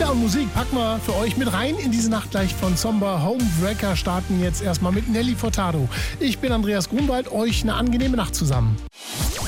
Ja, und Musik packen wir für euch mit rein in diese Nacht gleich von Somber. Homewrecker starten jetzt erstmal mit Nelly Furtado. Ich bin Andreas Grunwald, euch eine angenehme Nacht zusammen.